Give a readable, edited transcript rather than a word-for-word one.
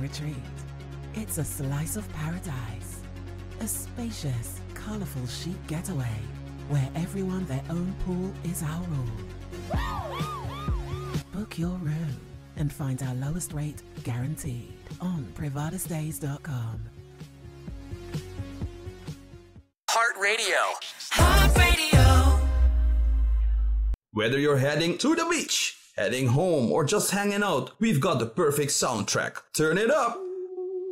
retreat. It's a slice of paradise. A spacious, colourful chic getaway where everyone their own pool is our rule. Book your room and find our lowest rate guaranteed on privadastays.com. Heart Radio. Heart Radio. Whether you're heading to the beach, heading home, or just hanging out, we've got the perfect soundtrack. Turn it up!